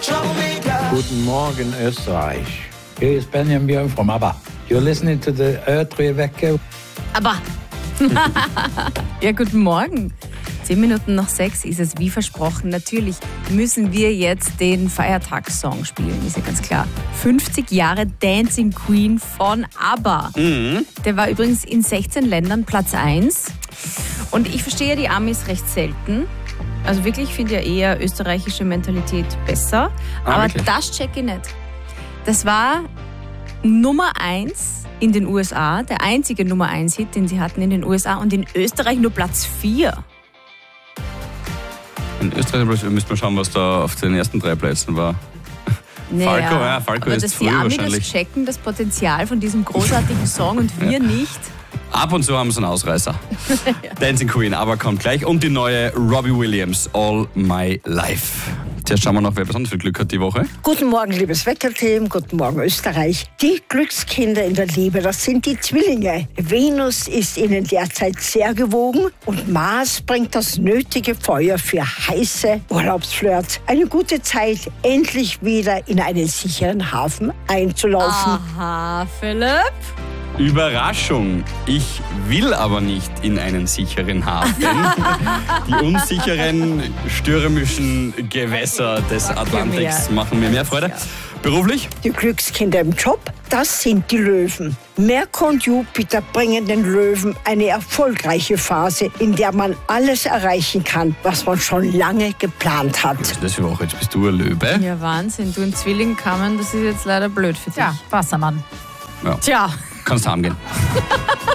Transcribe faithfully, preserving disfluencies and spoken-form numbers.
Guten Morgen, Österreich. Here is Benjamin from ABBA. You're listening to the Ö-Tre-Wecke. Aber. Ja, guten Morgen. Zehn Minuten nach sechs ist es wie versprochen. Natürlich müssen wir jetzt den Feiertagssong spielen, ist ja ganz klar. fünfzig Jahre Dancing Queen von ABBA. Mhm. Der war übrigens in sechzehn Ländern Platz eins. Und ich verstehe ja die Amis recht selten. Also wirklich, ich finde ja eher österreichische Mentalität besser. Ah, Aber wirklich? das check ich nicht. Das war Nummer eins in den U S A, der einzige Nummer eins Hit, den sie hatten in den U S A, und in Österreich nur Platz vier. In Österreich müsste man schauen, was da auf den ersten drei Plätzen war. Naja, Falco, ja, Falco aber ist dass früh die Amis wahrscheinlich. das checken, das Potenzial von diesem großartigen Song, und wir nicht. Ab und zu haben sie einen Ausreißer. Dancing Queen, aber kommt gleich. Und die neue Robbie Williams, All My Life. Zuerst schauen wir noch, wer besonders viel Glück hat die Woche. Guten Morgen, liebes Weckerteam. Guten Morgen, Österreich. Die Glückskinder in der Liebe, das sind die Zwillinge. Venus ist ihnen derzeit sehr gewogen und Mars bringt das nötige Feuer für heiße Urlaubsflirts. Eine gute Zeit, endlich wieder in einen sicheren Hafen einzulaufen. Aha, Philipp. Überraschung. Ich will aber nicht in einen sicheren Hafen. Die unsicheren, stürmischen Gewässer des Atlantiks machen mir mehr Freude. Beruflich? Die Glückskinder im Job, das sind die Löwen. Merkur und Jupiter bringen den Löwen eine erfolgreiche Phase, in der man alles erreichen kann, was man schon lange geplant hat. Was ist das für Woche? Jetzt bist du ein Löwe. Ja, Wahnsinn. Du in Zwilling kamen, das ist jetzt leider blöd für dich. Ja, Wassermann. Ja. Tja. Kannst heimgehen.